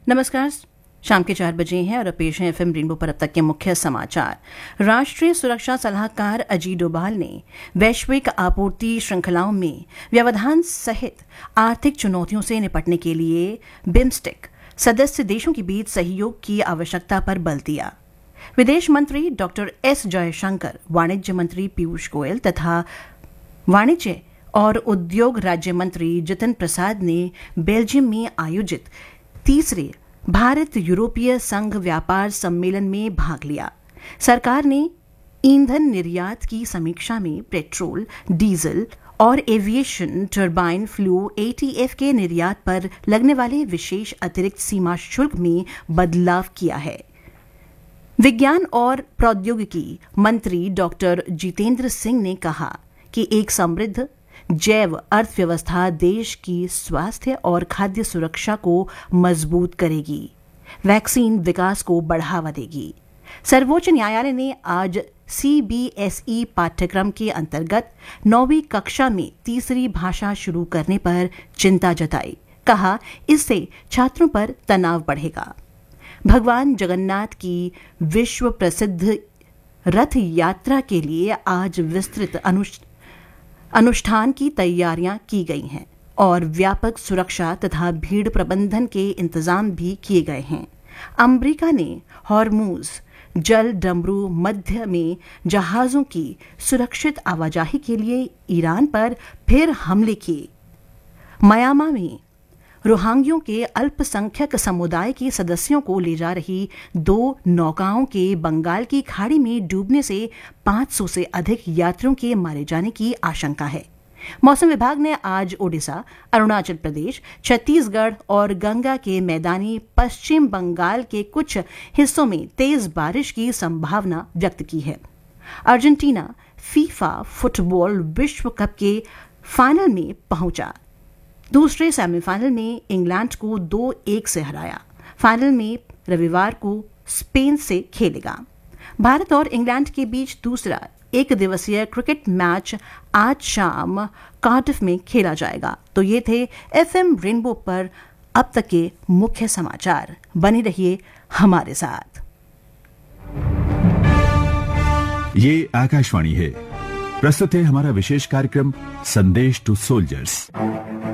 नमस्कार, शाम के 4 बजे हैं और पेश हैं एफएम रेनबो पर अब तक के मुख्य समाचार। राष्ट्रीय सुरक्षा सलाहकार अजीत डोभाल ने वैश्विक आपूर्ति श्रृंखलाओं में व्यवधान सहित आर्थिक चुनौतियों से निपटने के लिए बिम्स्टेक सदस्य देशों के बीच सहयोग की आवश्यकता पर बल दिया। विदेश मंत्री डॉक्टर एस जयशंकर, वाणिज्य मंत्री पीयूष गोयल तथा वाणिज्य और उद्योग राज्य मंत्री जितिन प्रसाद ने बेल्जियम में आयोजित तीसरे भारत यूरोपीय संघ व्यापार सम्मेलन में भाग लिया। सरकार ने ईंधन निर्यात की समीक्षा में पेट्रोल, डीजल और एविएशन टरबाइन फ्लू एटीएफ के निर्यात पर लगने वाले विशेष अतिरिक्त सीमा शुल्क में बदलाव किया है। विज्ञान और प्रौद्योगिकी मंत्री डॉक्टर जितेंद्र सिंह ने कहा कि एक समृद्ध जैव अर्थव्यवस्था देश की स्वास्थ्य और खाद्य सुरक्षा को मजबूत करेगी, वैक्सीन विकास को बढ़ावा देगी। सर्वोच्च न्यायालय ने आज सीबीएसई पाठ्यक्रम के अंतर्गत 9वीं कक्षा में तीसरी भाषा शुरू करने पर चिंता जताई। कहा, इससे छात्रों पर तनाव बढ़ेगा। भगवान जगन्नाथ की विश्व प्रसिद्ध रथ यात्रा के लिए आज विस्तृत अनुष्ठान की तैयारियां की गई हैं और व्यापक सुरक्षा तथा भीड़ प्रबंधन के इंतजाम भी किए गए हैं। अमेरिका ने हॉर्मुज जल डमरू मध्य में जहाजों की सुरक्षित आवाजाही के लिए ईरान पर फिर हमले किए। म्यांमार में रोहिंग्यों के अल्पसंख्यक समुदाय के सदस्यों को ले जा रही 2 नौकाओं के बंगाल की खाड़ी में डूबने से 500 से अधिक यात्रियों के मारे जाने की आशंका है। मौसम विभाग ने आज ओडिशा, अरुणाचल प्रदेश, छत्तीसगढ़ और गंगा के मैदानी पश्चिम बंगाल के कुछ हिस्सों में तेज बारिश की संभावना व्यक्त की है। अर्जेंटीना फीफा फुटबॉल विश्व कप के फाइनल में पहुंचा। दूसरे सेमीफाइनल में इंग्लैंड को 2-1 से हराया। फाइनल में रविवार को स्पेन से खेलेगा। भारत और इंग्लैंड के बीच दूसरा एक दिवसीय क्रिकेट मैच आज शाम कार्डिफ में खेला जाएगा। तो ये थे एफएम रेनबो पर अब तक के मुख्य समाचार। बने रहिए हमारे साथ। ये आकाशवाणी है। प्रस्तुत है हमारा विशेष कार्यक्रम संदेश टू सोल्जर्स।